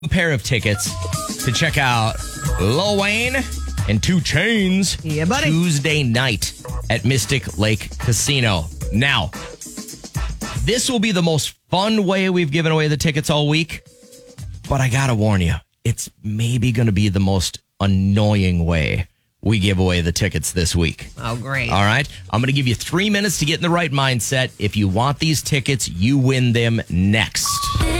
pair of tickets to check out Lil Wayne and 2 Chainz Yeah, buddy. Tuesday night at Mystic Lake Casino. Now, this will be the most fun way we've given away the tickets all week, but I gotta warn you, it's maybe going to be the most annoying way we give away the tickets this week. Oh, great. All right. I'm going to give you 3 minutes to get in the right mindset. If you want these tickets, you win them next.